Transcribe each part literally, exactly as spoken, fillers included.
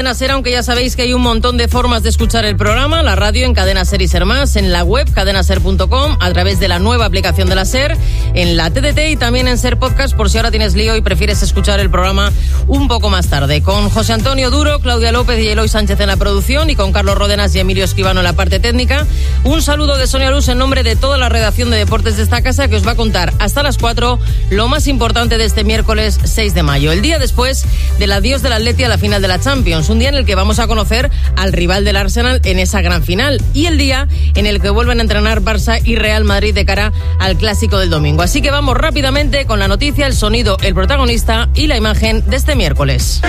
Cadena Ser, aunque ya sabéis que hay un montón de formas de escuchar el programa, la radio en Cadena Ser y Ser Más, en la web cadena ser punto com, a través de la nueva aplicación de la Ser, en la T D T y también en Ser Podcast, por si ahora tienes lío y prefieres escuchar el programa un poco más tarde. Con José Antonio Duro, Claudia López y Eloy Sánchez en la producción y con Carlos Ródenas y Emilio Esquivano en la parte técnica. Un saludo de Sonia Luz en nombre de toda la redacción de Deportes de esta casa, que os va a contar hasta las cuatro lo más importante de este miércoles seis de mayo, el día después del adiós del Atleti a la final de la Champions, un día en el que vamos a conocer al rival del Arsenal en esa gran final y el día en el que vuelven a entrenar Barça y Real Madrid de cara al clásico del domingo. Así que vamos rápidamente con la noticia, el sonido, el protagonista y la imagen de este miércoles.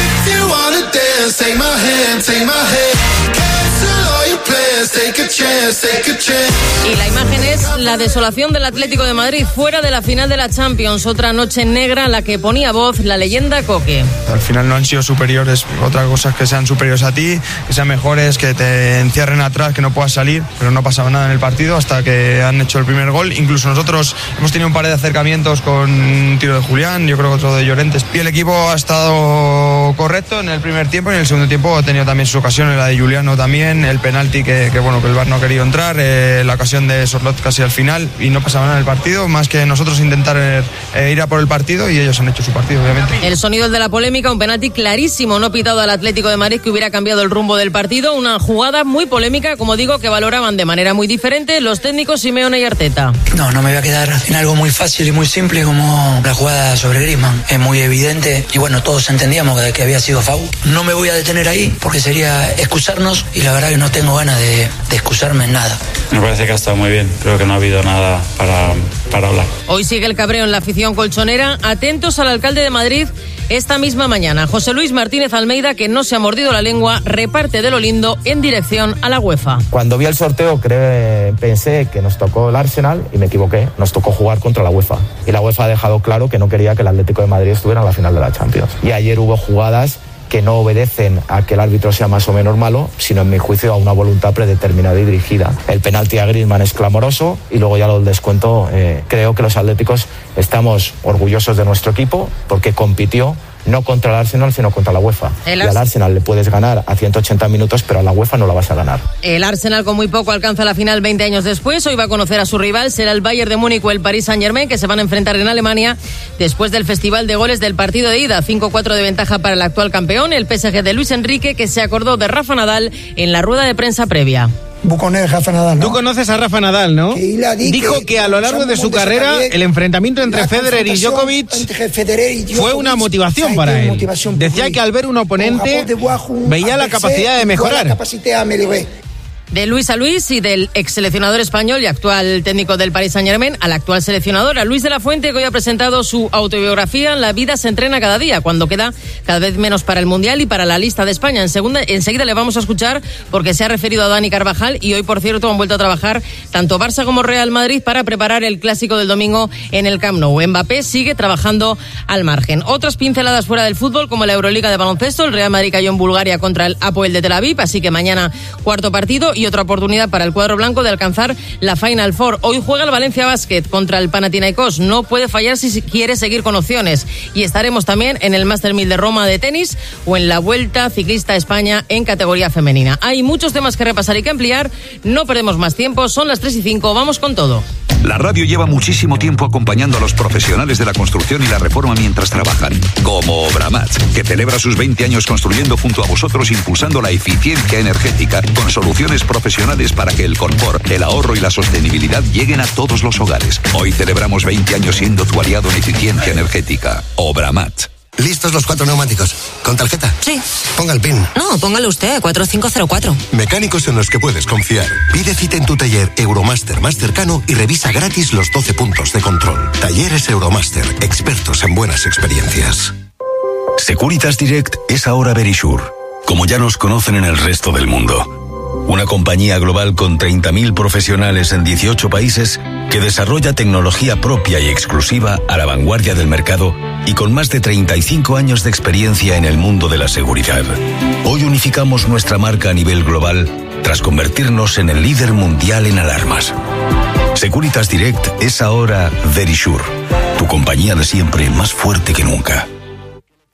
Y la imagen es la desolación del Atlético de Madrid fuera de la final de la Champions, otra noche negra a la que ponía voz la leyenda Coque. Al final no han sido superiores, otra cosa es que sean superiores a ti, que sean mejores, que te encierren atrás, que no puedas salir, pero no pasaba nada en el partido hasta que han hecho el primer gol. Incluso nosotros hemos tenido un par de acercamientos con un tiro de Julián, yo creo que otro de Llorentes, y el equipo ha estado correcto en el primer tiempo y en el segundo tiempo ha tenido también sus ocasiones, la de Juliano también, el penalti que, que bueno, que el V A R no ha querido entrar, eh, la ocasión de Sorlot casi al final, y no pasaba nada en el partido, más que nosotros intentar eh, ir a por el partido, y ellos han hecho su partido, obviamente. El sonido de la polémica, un penalti clarísimo no pitado al Atlético de Madrid que hubiera cambiado el rumbo del partido, una jugada muy polémica, como digo, que valoraban de manera muy diferente los técnicos Simeone y Arteta. No, no me voy a quedar en algo muy fácil y muy simple como la jugada sobre Griezmann, es muy evidente y bueno, todos entendíamos que había sido foul. No me voy a detener ahí porque sería excusarnos y la verdad que no tengo ganas de, de excusarme en nada. Me parece que ha estado muy bien, creo que no ha habido nada para, para hablar. Hoy sigue el cabreo en la afición colchonera, atentos al alcalde de Madrid esta misma mañana. José Luis Martínez Almeida, que no se ha mordido la lengua, reparte de lo lindo en dirección a la UEFA. Cuando vi el sorteo creo, pensé que nos tocó el Arsenal y me equivoqué, nos tocó jugar contra la UEFA. Y la UEFA ha dejado claro que no quería que el Atlético de Madrid estuviera en la final de la Champions. Y ayer hubo jugadas que no obedecen a que el árbitro sea más o menos malo, sino en mi juicio a una voluntad predeterminada y dirigida. El penalti a Griezmann es clamoroso y luego ya lo del descuento. Eh, creo que los atléticos estamos orgullosos de nuestro equipo porque compitió no contra el Arsenal, sino contra la UEFA. El y al Arsenal le puedes ganar a ciento ochenta minutos, pero a la UEFA no la vas a ganar. El Arsenal con muy poco alcanza la final veinte años después. Hoy va a conocer a su rival, será el Bayern de Múnich o el Paris Saint-Germain, que se van a enfrentar en Alemania después del festival de goles del partido de ida. cinco cuatro de ventaja para el actual campeón, el P S G de Luis Enrique, que se acordó de Rafa Nadal en la rueda de prensa previa. Rafa Nadal, ¿no? Tú conoces a Rafa Nadal, ¿no? Que Dijo que, que a lo largo de su carrera el enfrentamiento entre Federer y Djokovic fue una motivación para él. Decía que al ver un oponente veía la capacidad de mejorar. De Luis a Luis y del ex seleccionador español y actual técnico del Paris Saint-Germain al actual seleccionador, a Luis de la Fuente, que hoy ha presentado su autobiografía La vida se entrena cada día, cuando queda cada vez menos para el Mundial y para la lista de España. En segunda, enseguida le vamos a escuchar porque se ha referido a Dani Carvajal y hoy, por cierto, han vuelto a trabajar tanto Barça como Real Madrid para preparar el clásico del domingo en el Camp Nou. Mbappé sigue trabajando al margen. Otras pinceladas fuera del fútbol, como la Euroliga de baloncesto. El Real Madrid cayó en Bulgaria contra el Apoel de Tel Aviv, así que mañana cuarto partido y otra oportunidad para el cuadro blanco de alcanzar la Final Four. Hoy juega el Valencia Basket contra el Panathinaikos. No puede fallar si quiere seguir con opciones. Y estaremos también en el Master mil de Roma de tenis o en la Vuelta Ciclista a España en categoría femenina. Hay muchos temas que repasar y que ampliar. No perdemos más tiempo. Son las tres y cinco. Vamos con todo. La radio lleva muchísimo tiempo acompañando a los profesionales de la construcción y la reforma mientras trabajan. Como Obramat, que celebra sus veinte años construyendo junto a vosotros, impulsando la eficiencia energética con soluciones profesionales para que el confort, el ahorro y la sostenibilidad lleguen a todos los hogares. Hoy celebramos veinte años siendo tu aliado en eficiencia energética. Obramat. ¿Listos los cuatro neumáticos? ¿Con tarjeta? Sí. Ponga el PIN. No, póngalo usted, cuatro cinco cero cuatro. Mecánicos en los que puedes confiar. Pide cita en tu taller Euromaster más cercano y revisa gratis los doce puntos de control. Talleres Euromaster, expertos en buenas experiencias. Securitas Direct es ahora Verisure, como ya nos conocen en el resto del mundo. Una compañía global con treinta mil profesionales en dieciocho países que desarrolla tecnología propia y exclusiva a la vanguardia del mercado y con más de treinta y cinco años de experiencia en el mundo de la seguridad. Hoy unificamos nuestra marca a nivel global tras convertirnos en el líder mundial en alarmas. Securitas Direct es ahora Verisure, tu compañía de siempre más fuerte que nunca.